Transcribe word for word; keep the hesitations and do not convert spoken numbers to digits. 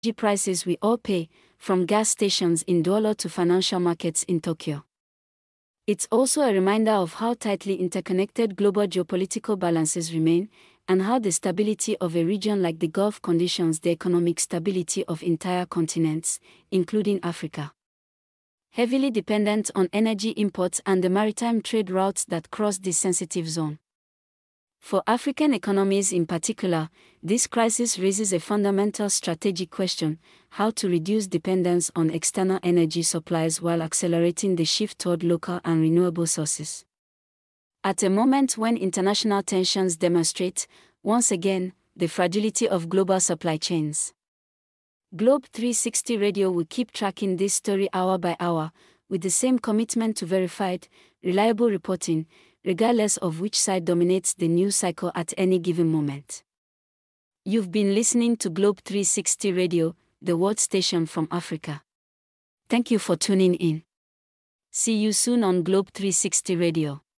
energy prices we all pay, from gas stations in Douala to financial markets in Tokyo. It's also a reminder of how tightly interconnected global geopolitical balances remain, and how the stability of a region like the Gulf conditions the economic stability of entire continents, including Africa. Heavily dependent on energy imports and the maritime trade routes that cross this sensitive zone. For African economies in particular, this crisis raises a fundamental strategic question: how to reduce dependence on external energy supplies while accelerating the shift toward local and renewable sources. At a moment when international tensions demonstrate, once again, the fragility of global supply chains. Globe three sixty Radio will keep tracking this story hour by hour, with the same commitment to verified, reliable reporting, regardless of which side dominates the news cycle at any given moment. You've been listening to Globe three sixty Radio, the world station from Africa. Thank you for tuning in. See you soon on Globe three sixty Radio.